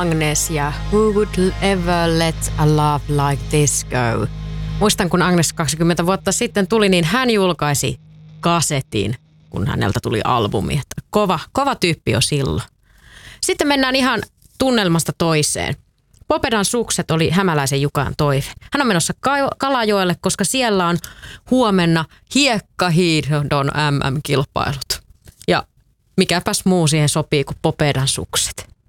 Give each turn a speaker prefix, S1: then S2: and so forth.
S1: Agnes ja Who would ever let a love like this go? Muistan, kun Agnes 20 vuotta sitten tuli, niin hän julkaisi kasetin, kun häneltä tuli albumi. Että kova tyyppi jo silloin. Sitten mennään ihan tunnelmasta toiseen. Popedan sukset oli Hämäläisen Jukan toive. Hän on menossa Kalajoelle, koska siellä on huomenna hiekkahiihdon MM-kilpailut. Ja mikäpäs muu siihen sopii kuin Popedan sukset.